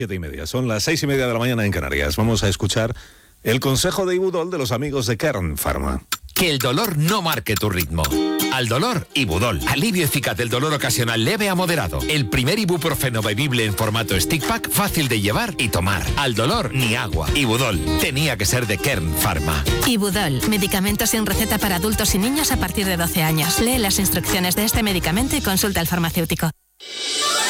7:30. Son las 6:30 de la mañana en Canarias. Vamos a escuchar el consejo de Ibudol de los amigos de Kern Pharma. Que el dolor no marque tu ritmo. Al dolor, Ibudol. Alivio eficaz del dolor ocasional leve a moderado. El primer ibuprofeno bebible en formato stick pack, fácil de llevar y tomar. Al dolor, ni agua. Ibudol. Tenía que ser de Kern Pharma. Ibudol. Medicamento sin receta para adultos y niños a partir de 12 años. Lee las instrucciones de este medicamento y consulta al farmacéutico.